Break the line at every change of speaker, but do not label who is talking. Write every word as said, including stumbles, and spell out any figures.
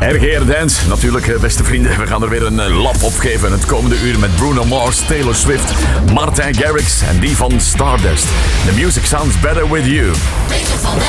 R G R Dance, natuurlijk beste vrienden. We gaan er weer een lap op geven het komende uur met Bruno Mars, Taylor Swift, Martin Garrix en die van Stardust. The music sounds better with you.